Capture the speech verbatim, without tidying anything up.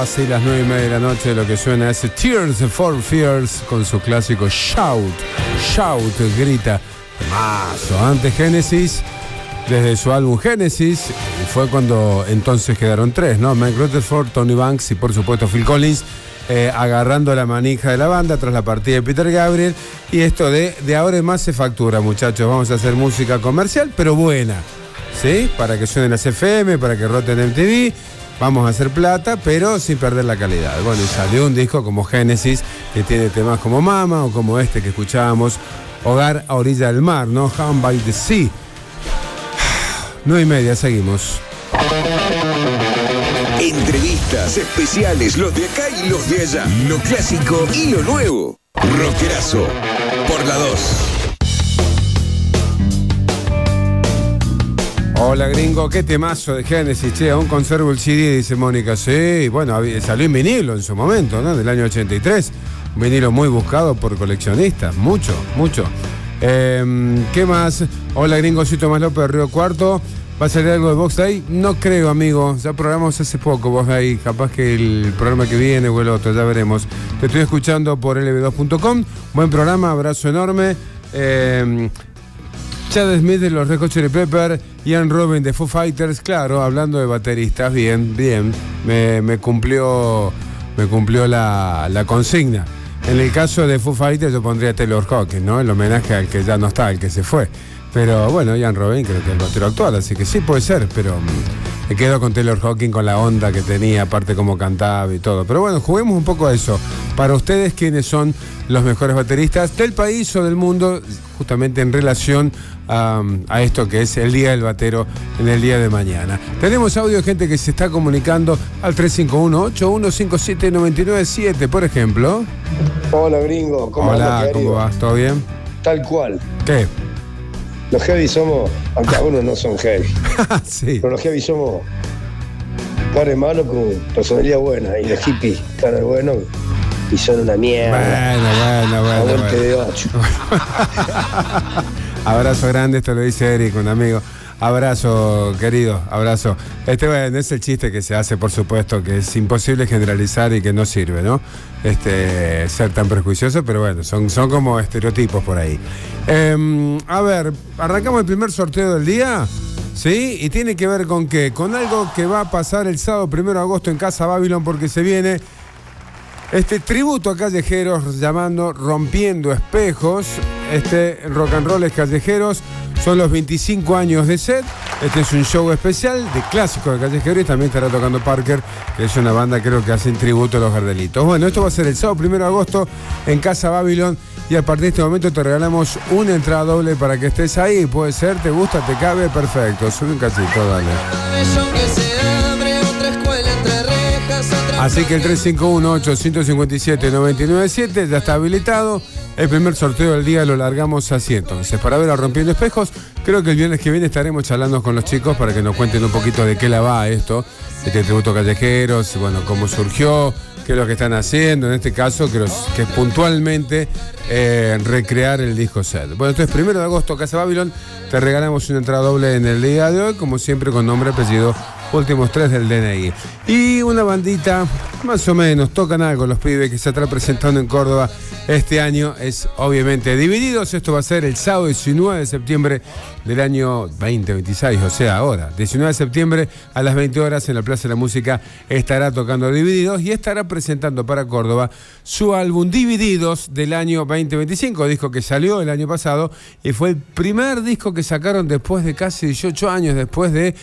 así las nueve y media de la noche. Lo que suena es Tears for Fears con su clásico Shout. Shout, grita. Mazo. Antes Genesis, desde su álbum Genesis, fue cuando entonces quedaron tres, ¿no? Mike Rutherford, Tony Banks y por supuesto Phil Collins, eh, agarrando la manija de la banda tras la partida de Peter Gabriel. Y esto de, de ahora en más se factura, muchachos. Vamos a hacer música comercial, pero buena, ¿sí? Para que suenen las F M, para que roten M T V. Vamos a hacer plata, pero sin perder la calidad. Bueno, y salió un disco como Genesis, que tiene temas como Mama o como este que escuchábamos, Hogar a orilla del mar, ¿no? Home by the Sea. Nueve y media, seguimos. Entrevistas especiales, los de acá y los de allá. Lo clásico y lo nuevo. Rockerazo, por la dos. Hola gringo, qué temazo de Genesis, che, aún conservo el C D, dice Mónica. Sí, bueno, salió en vinilo en su momento, ¿no? Del año ochenta y tres. Un vinilo muy buscado por coleccionistas, mucho, mucho. Eh, ¿Qué más? Hola gringo, soy Tomás López de Río Cuarto. ¿Va a salir algo de Box Day? No creo, amigo. Ya programamos hace poco Box Day. Capaz que el programa que viene o el otro, ya veremos. Te estoy escuchando por L B dos punto com. Buen programa, abrazo enorme. Eh, Chad Smith de los Red Hot Chili Peppers, Ian Robin de Foo Fighters, claro, hablando de bateristas, bien, bien, me, me cumplió, me cumplió la, la consigna. En el caso de Foo Fighters yo pondría Taylor Hawkins, ¿no? El homenaje al que ya no está, al que se fue. Pero bueno, Ian Robin creo que es el batero actual, así que sí puede ser, pero um, me quedo con Taylor Hawkins, con la onda que tenía, aparte cómo cantaba y todo. Pero bueno, juguemos un poco a eso. Para ustedes, ¿quiénes son los mejores bateristas del país o del mundo, justamente en relación a, a esto que es el Día del Batero en el día de mañana? Tenemos audio de gente que se está comunicando al tres cinco uno, ocho uno cinco siete, nueve nueve siete, por ejemplo. Hola, gringo. ¿Cómo Hola, andas, ¿cómo vas? ¿Todo bien? Tal cual. ¿Qué? Los heavy somos, aunque algunos no son heavy. Sí. Pero los heavy somos caras malos con personalidad buena. Y los hippies, caras buenos y son una mierda. Bueno, bueno, bueno. Aguante bueno. de ocho. Abrazo grande, esto lo dice Eric, un amigo. Abrazo, querido, abrazo. Este, bueno, es el chiste que se hace, por supuesto, que es imposible generalizar y que no sirve, ¿no? Este, ser tan prejuicioso, pero bueno, son, son como estereotipos por ahí. Eh, a ver, arrancamos el primer sorteo del día, ¿sí? Y tiene que ver con qué, con algo que va a pasar el sábado primero de agosto en Casa Babylon, porque se viene este tributo a callejeros llamando Rompiendo Espejos. Este rock and roll es callejeros. Son los veinticinco años de Set. Este es un show especial de clásicos de callejeros y también estará tocando Parker, que es una banda creo que hacen tributo a los Gardelitos. Bueno, esto va a ser el sábado primero de agosto en Casa Babylon y a partir de este momento te regalamos una entrada doble para que estés ahí. Puede ser, te gusta, te cabe, perfecto. Sube un cachito, dale. Así que el tres cinco uno, ocho cinco siete, nueve nueve siete ya está habilitado. El primer sorteo del día lo largamos así entonces. Para ver a Rompiendo Espejos, creo que el viernes que viene estaremos charlando con los chicos para que nos cuenten un poquito de qué la va esto, este tributo a callejeros, bueno, cómo surgió, qué es lo que están haciendo. En este caso, creo que es puntualmente eh, recrear el disco Set. Bueno, entonces, primero de agosto, Casa Babylon, te regalamos una entrada doble en el día de hoy, como siempre, con nombre, apellido, últimos tres del D N I. Y una bandita, más o menos, tocan algo los pibes que se estará presentando en Córdoba este año, es obviamente Divididos. Esto va a ser el sábado diecinueve de septiembre del año veinte veintiséis, o sea, ahora, diecinueve de septiembre a las veinte horas en la Plaza de la Música estará tocando Divididos y estará presentando para Córdoba su álbum Divididos del año veinte veinticinco, disco que salió el año pasado y fue el primer disco que sacaron después de casi dieciocho años, después de